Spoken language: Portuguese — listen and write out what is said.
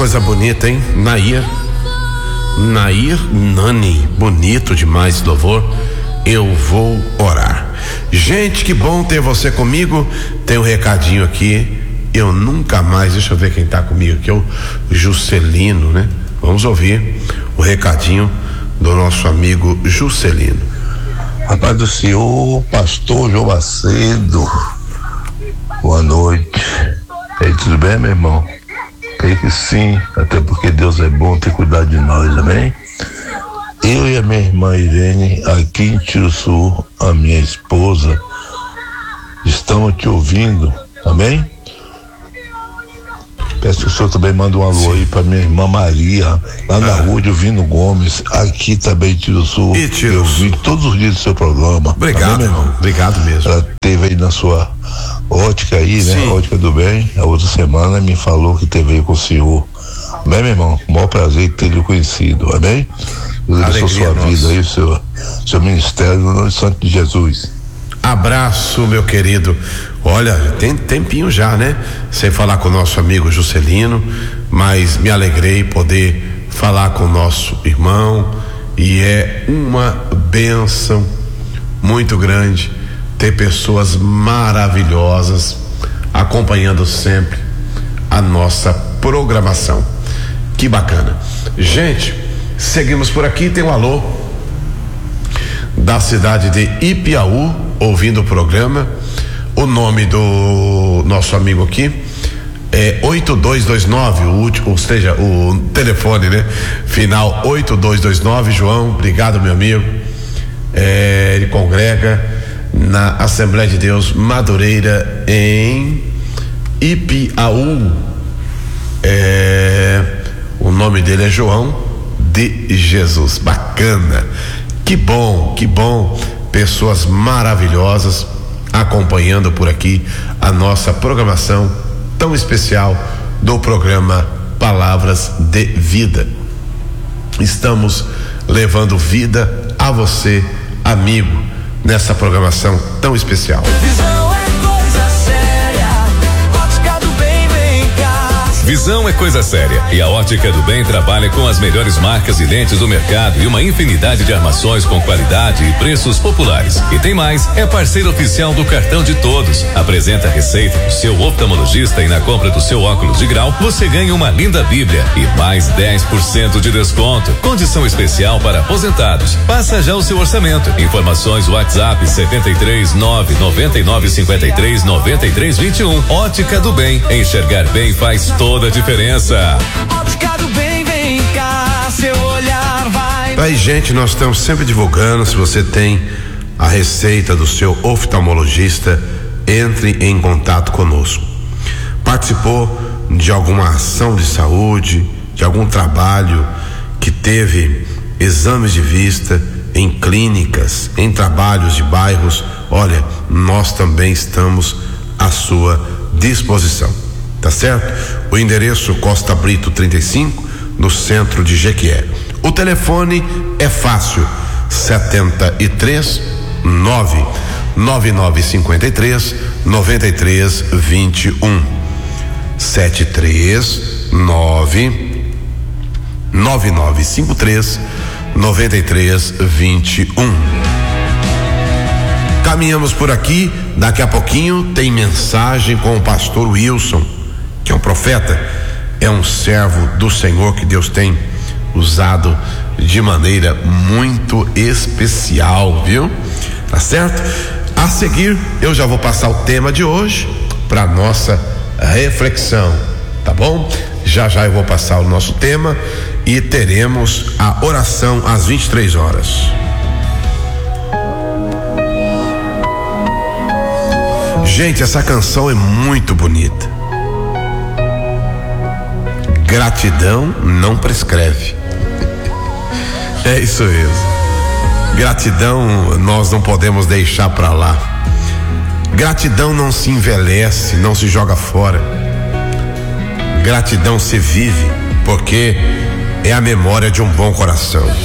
coisa bonita, hein? Nair Nani, bonito demais, louvor. Eu vou orar. Gente, que bom ter você comigo. Tem um recadinho aqui. Eu nunca mais, deixa eu ver quem tá comigo aqui, é o Juscelino, né? Vamos ouvir o recadinho do nosso amigo Juscelino. A paz do Senhor, pastor João Macedo. Boa noite. E aí, tudo bem, meu irmão? Creio que sim, até porque Deus é bom ter cuidado de nós, amém? Eu e a minha irmã Irene, aqui em Tiruçu, a minha esposa, estamos te ouvindo, amém? Peço que o senhor também manda um alô aí pra minha irmã Maria, lá na rua de Ovino Gomes, aqui também em Tiruçu. Eu vi todos os dias do seu programa. Obrigado, meu irmão. Obrigado mesmo. Ela teve aí na sua ótica aí, né? Ótica do Bem. A outra semana me falou que teve aí com o senhor. Bem, meu irmão, o maior prazer de ter lhe conhecido, amém? Deus abençoe sua vida aí, seu ministério, no nome santo de Jesus. Abraço, meu querido. Olha, tem tempinho já, né? Sem falar com o nosso amigo Juscelino, mas me alegrei poder falar com o nosso irmão, e é uma bênção muito grande ter pessoas maravilhosas acompanhando sempre a nossa programação. Que bacana. Gente, seguimos por aqui. Tem um alô da cidade de Ipiaú ouvindo o programa. O nome do nosso amigo aqui é 8229, o último, ou seja, o telefone, né? Final 8229. João, obrigado, meu amigo. Ele congrega na Assembleia de Deus Madureira em Ipiaú. O nome dele é João de Jesus. Bacana. Que bom, pessoas maravilhosas acompanhando por aqui a nossa programação tão especial do programa Palavras de Vida. Estamos levando vida a você, amigo, nessa programação tão especial. Visão é coisa séria, e a Ótica do Bem trabalha com as melhores marcas e lentes do mercado e uma infinidade de armações com qualidade e preços populares. E tem mais, é parceiro oficial do cartão de todos. Apresenta a receita do seu oftalmologista e na compra do seu óculos de grau você ganha uma linda Bíblia e mais 10% de desconto. Condição especial para aposentados. Passa já o seu orçamento. Informações WhatsApp 73999539321. Ótica do Bem. Enxergar bem faz toda a diferença. Ótica do Bem, vem cá, seu olhar vai. Aí, gente, nós estamos sempre divulgando. Se você tem a receita do seu oftalmologista, entre em contato conosco. Participou de alguma ação de saúde, de algum trabalho que teve exames de vista em clínicas, em trabalhos de bairros? Olha, nós também estamos à sua disposição. Tá certo? O endereço Costa Brito 35, no centro de Jequié. O telefone é fácil: 73 99953 9321. 73 99953 9321. Caminhamos por aqui. Daqui a pouquinho tem mensagem com o pastor Wilson, que é um profeta, é um servo do Senhor que Deus tem usado de maneira muito especial, viu? Tá certo? A seguir, eu já vou passar o tema de hoje para nossa reflexão, tá bom? Já eu vou passar o nosso tema e teremos a oração às 23 horas. Gente, essa canção é muito bonita. Gratidão não prescreve. É isso mesmo. Gratidão nós não podemos deixar pra lá. Gratidão não se envelhece, não se joga fora. Gratidão se vive, porque é a memória de um bom coração.